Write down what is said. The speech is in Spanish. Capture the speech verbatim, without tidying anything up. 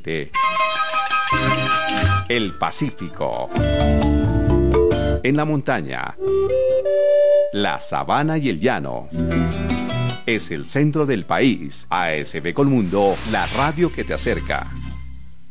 continente. El Pacífico. En la montaña, la sabana y el llano. Es el centro del país. A S B Colmundo, la radio que te acerca.